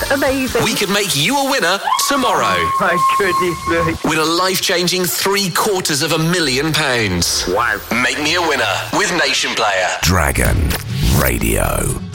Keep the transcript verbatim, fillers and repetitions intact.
amazing. We could make you a winner tomorrow. Oh, my goodness me. Win a life-changing three quarters of a million pounds. Wow. Make me a winner with Nation Player. Dragon Radio.